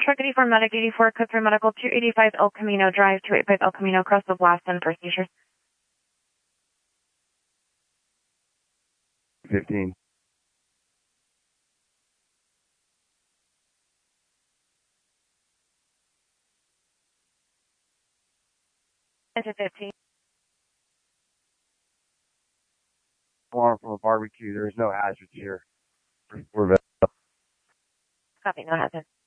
Truck 84, Medic 84, Code 3 Medical 285 El Camino Drive, 285 El Camino, across the blast and for seizures. 15. Into 15. Alarm from a barbecue. There is no hazards here. Copy, no hazard.